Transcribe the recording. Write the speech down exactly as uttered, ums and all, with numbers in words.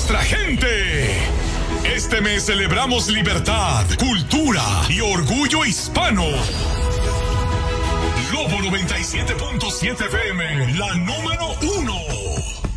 nuestra gente. Este mes celebramos libertad, cultura y orgullo hispano. Lobo noventa y siete punto siete F M, la número uno.